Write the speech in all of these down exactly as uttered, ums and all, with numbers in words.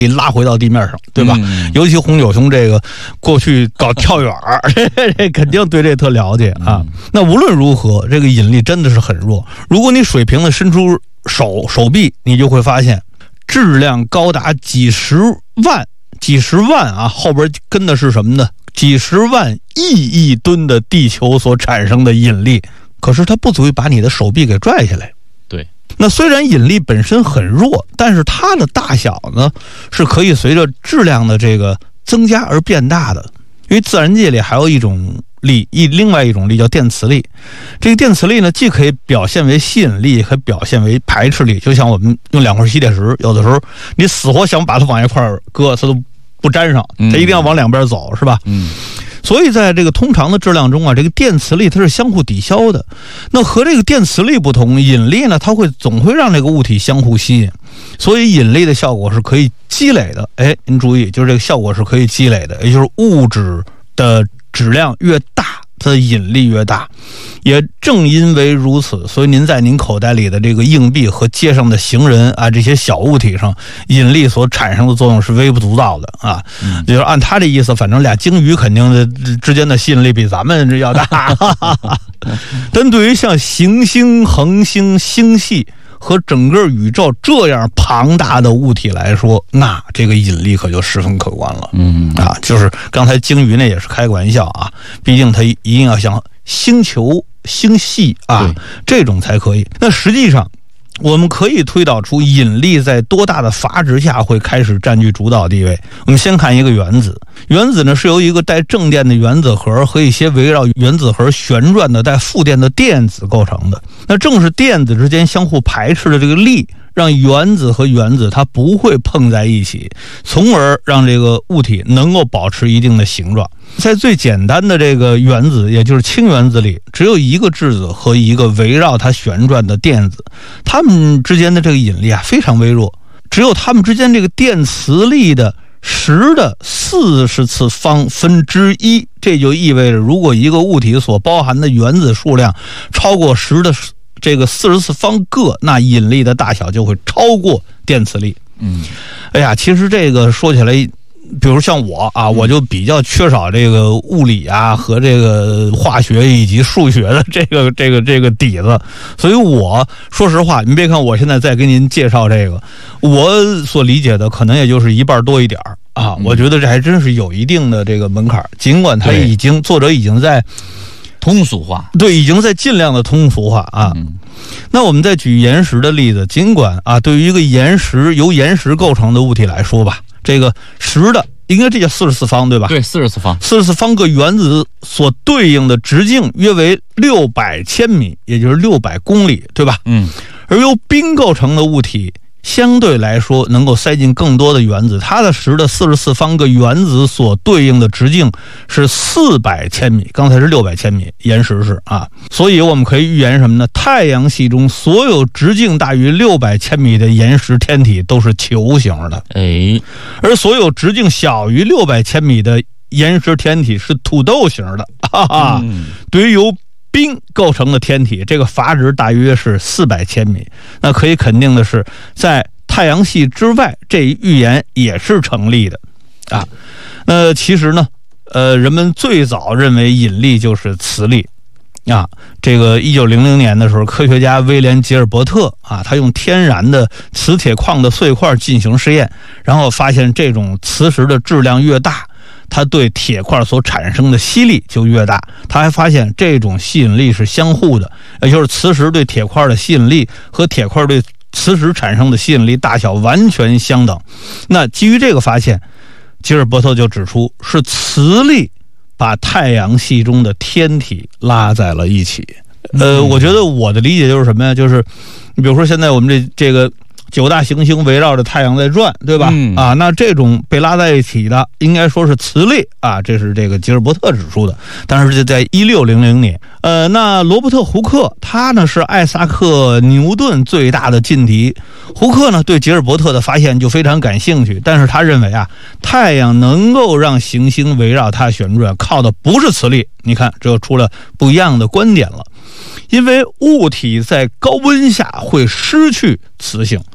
给拉回到地面上，对吧？嗯、尤其洪九雄这个过去搞跳远这肯定对这特了解啊。嗯、那无论如何，这个引力真的是很弱。如果你水平的伸出手手臂，你就会发现质量高达几十万、几十万啊，后边跟的是什么呢？几十万亿亿吨的地球所产生的引力，可是它不足以把你的手臂给拽下来。 对， 那虽然引力本身很弱，但是它的大小呢是可以随着质量的这个增加而变大的。因为自然界里还有一种力，一另外一种力叫电磁力。这个电磁力呢，既可以表现为吸引力，也可以表现为排斥力。就像我们用两块吸铁石，有的时候你死活想把它往一块搁，它都不粘上，它一定要往两边走，是吧？嗯。所以在这个通常的质量中啊，这个电磁力它是相互抵消的。那和这个电磁力不同，引力呢，它会总会让这个物体相互吸引，所以引力的效果是可以积累的。哎，您注意，就是这个效果是可以积累的，也就是物质的质量越大，它的引力越大。也正因为如此，所以您在您口袋里的这个硬币和街上的行人啊，这些小物体上，引力所产生的作用是微不足道的啊。嗯、就是按他这意思，反正俩鲸鱼肯定的之间的吸引力比咱们要大。但对于像行星、恒星、星系和整个宇宙这样庞大的物体来说，那这个引力可就十分可观了。嗯啊，就是刚才鲸鱼那也是开个玩笑啊，毕竟它一定要像星球、星系啊这种才可以。那实际上我们可以推导出引力在多大的阀值下会开始占据主导地位。我们先看一个原子，原子呢是由一个带正电的原子核和一些围绕原子核旋转的带负电的电子构成的。那正是电子之间相互排斥的这个力，让原子和原子它不会碰在一起，从而让这个物体能够保持一定的形状。在最简单的这个原子，也就是氢原子里，只有一个质子和一个围绕它旋转的电子，它们之间的这个引力啊非常微弱，只有它们之间这个电磁力的十的四十次方分之一。这就意味着，如果一个物体所包含的原子数量超过十的这个四十次方个，那引力的大小就会超过电磁力。嗯，哎呀，其实这个说起来，比如像我啊，我就比较缺少这个物理啊和这个化学以及数学的这个这个这个底子，所以我说实话，您别看我现在在给您介绍这个，我所理解的可能也就是一半多一点啊。我觉得这还真是有一定的这个门槛，尽管他已经作者已经在通俗化， 对，已经在尽量的通俗化啊。嗯、那我们再举岩石的例子，尽管啊，对于一个岩石由岩石构成的物体来说吧，这个十的应该这叫四十次方对吧？ 对，四十次方， 四十次方个原子所对应的直径约为六百千米，也就是六百公里，对吧？嗯，而由冰构成的物体，相对来说能够塞进更多的原子，它的十的四十次方个原子所对应的直径是四百千米，刚才是六百千米，岩石是啊，所以我们可以预言什么呢？太阳系中所有直径大于六百千米的岩石天体都是球形的，哎，而所有直径小于六百千米的岩石天体是土豆形的，哈哈。嗯、对于由冰构成的天体，这个阀值大约是四百千米。那可以肯定的是，在太阳系之外，这一预言也是成立的啊。那其实呢，呃，人们最早认为引力就是磁力啊。这个一九零零年的时候，科学家威廉·吉尔伯特啊，他用天然的磁铁矿的碎块进行实验，然后发现这种磁石的质量越大，它对铁块所产生的吸力就越大。他还发现这种吸引力是相互的，也就是磁石对铁块的吸引力和铁块对磁石产生的吸引力大小完全相等。那基于这个发现，吉尔伯特就指出是磁力把太阳系中的天体拉在了一起。呃，我觉得我的理解就是什么呀？就是比如说现在我们这这个九大行星围绕着太阳在转，对吧？嗯、啊，那这种被拉在一起的，应该说是磁力啊，这是这个吉尔伯特指出的。但是就在一六零零年，呃，那罗伯特·胡克他呢是艾萨克·牛顿最大的劲敌。胡克呢对吉尔伯特的发现就非常感兴趣，但是他认为啊，太阳能够让行星围绕它旋转，靠的不是磁力。你看，这就出了不一样的观点了。因为物体在高温下会失去磁性。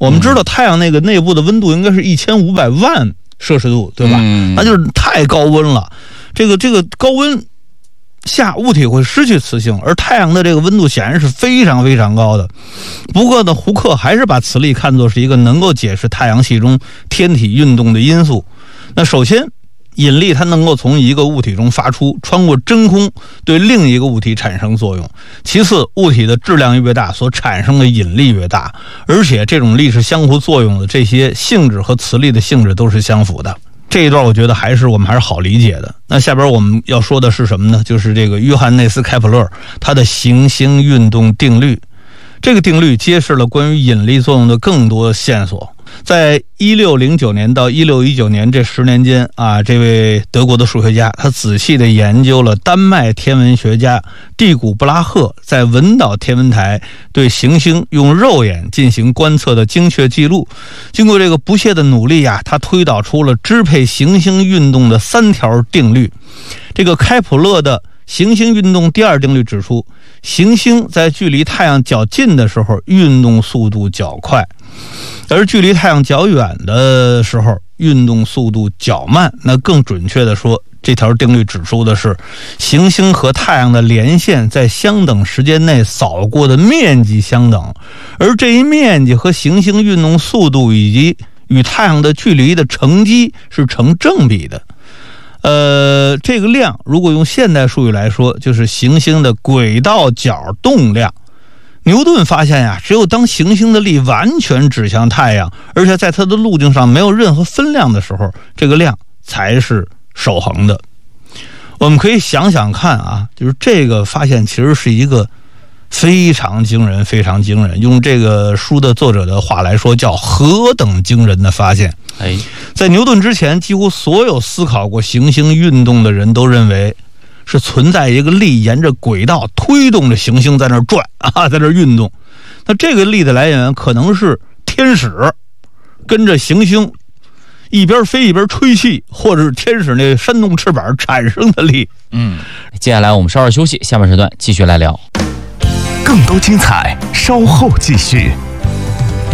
我们知道太阳那个内部的温度应该是一千五百万摄氏度，对吧？ 嗯、 那就是太高温了。这个这个高温下物体会失去磁性，而太阳的这个温度显然是非常非常高的。不过呢，胡克还是把磁力看作是一个能够解释太阳系中天体运动的因素。那首先，引力它能够从一个物体中发出，穿过真空对另一个物体产生作用。其次，物体的质量越大，所产生的引力越大，而且这种力是相互作用的，这些性质和磁力的性质都是相符的。这一段我觉得还是我们还是好理解的。那下边我们要说的是什么呢？就是这个约翰内斯开普勒他的行星运动定律。这个定律揭示了关于引力作用的更多线索。在一六零九年到一六一九年这十年间啊，这位德国的数学家他仔细地研究了丹麦天文学家蒂古布拉赫在文岛天文台对行星用肉眼进行观测的精确记录。经过这个不懈的努力啊，他推导出了支配行星运动的三条定律。这个开普勒的行星运动第二定律指出，行星在距离太阳较近的时候运动速度较快，而距离太阳较远的时候运动速度较慢。那更准确的说，这条定律指出的是行星和太阳的连线在相等时间内扫过的面积相等，而这一面积和行星运动速度以及与太阳的距离的乘积是成正比的。呃，这个量如果用现代术语来说，就是行星的轨道角动量。牛顿发现呀，只有当行星的力完全指向太阳，而且在它的路径上没有任何分量的时候，这个量才是守恒的。我们可以想想看啊，就是这个发现其实是一个非常惊人非常惊人，用这个书的作者的话来说，叫何等惊人的发现。 哎， 在牛顿之前，几乎所有思考过行星运动的人都认为是存在一个力沿着轨道推动着行星在那儿转啊，在那儿运动。那这个力的来源可能是天使跟着行星一边飞一边吹气，或者是天使那扇动翅膀产生的力。 嗯，接下来我们稍事休息，下半时段继续来聊。 更多精彩稍后继续。